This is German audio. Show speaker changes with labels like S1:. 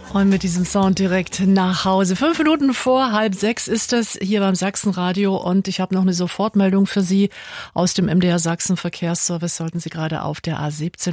S1: Und mit diesem Sound direkt nach Hause. 5 Minuten vor 5:30 ist es hier beim Sachsenradio und ich habe noch eine Sofortmeldung für Sie aus dem MDR Sachsen Verkehrsservice. Sollten Sie gerade auf der A17